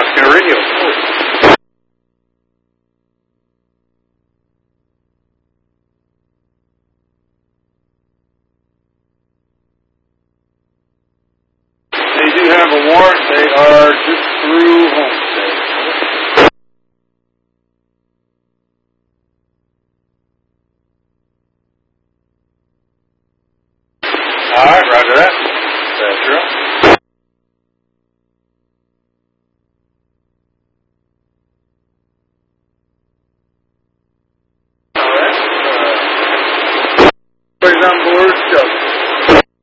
Radio. They do have a warrant. They are just through home.